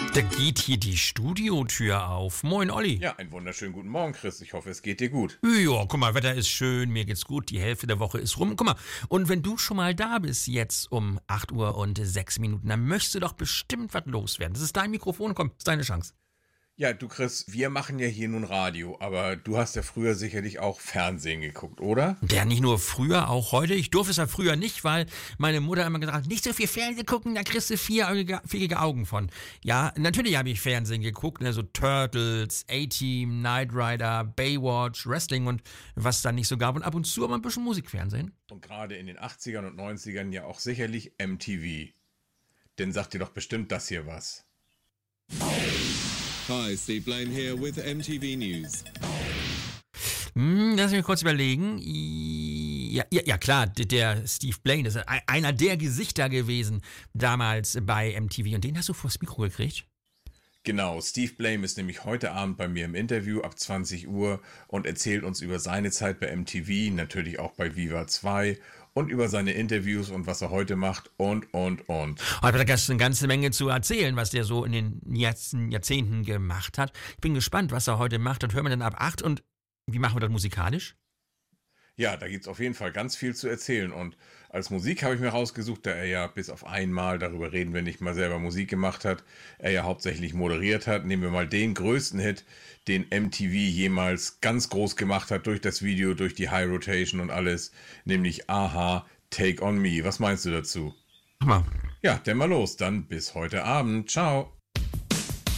Da geht hier die Studiotür auf. Moin, Olli. Ja, einen wunderschönen guten Morgen, Chris. Ich hoffe, es geht dir gut. Ja, guck mal, Wetter ist schön, mir geht's gut, die Hälfte der Woche ist rum. Guck mal, und wenn du schon mal da bist, jetzt um 8 Uhr und 6 Minuten, dann möchtest du doch bestimmt was loswerden. Das ist dein Mikrofon, komm, ist deine Chance. Ja, du Chris, wir machen ja hier nun Radio, aber du hast ja früher sicherlich auch Fernsehen geguckt, oder? Ja, nicht nur früher, auch heute. Ich durfte es ja früher nicht, weil meine Mutter immer gesagt hat, nicht so viel Fernsehen gucken, da kriegst du vierjährige Augen von. Ja, natürlich habe ich Fernsehen geguckt, ne, so Turtles, A-Team, Knight Rider, Baywatch, Wrestling und was da nicht so gab. Und ab und zu aber ein bisschen Musikfernsehen. Und gerade in den 80ern und 90ern ja auch sicherlich MTV. Denn sagt dir doch bestimmt das hier was. Hi, Steve Blaine here with MTV News. Lass mich kurz überlegen. Ja, klar, der Steve Blaine ist einer der Gesichter gewesen damals bei MTV. Und den hast du vors Mikro gekriegt? Genau, Steve Blaine ist nämlich heute Abend bei mir im Interview ab 20 Uhr und erzählt uns über seine Zeit bei MTV, natürlich auch bei Viva 2 und über seine Interviews und was er heute macht und. Aber da ist eine ganze Menge zu erzählen, was der so in den letzten Jahrzehnten gemacht hat. Ich bin gespannt, was er heute macht. Das hören wir dann ab 8. Und wie machen wir das musikalisch? Ja, da gibt's auf jeden Fall ganz viel zu erzählen. Und als Musik habe ich mir rausgesucht, da er ja bis auf einmal, darüber reden wir nicht mal selber Musik gemacht hat, er ja hauptsächlich moderiert hat. Nehmen wir mal den größten Hit, den MTV jemals ganz groß gemacht hat, durch das Video, durch die High Rotation und alles, nämlich Aha, Take on Me. Was meinst du dazu? Mach mal. Ja, dann mal los. Dann bis heute Abend. Ciao.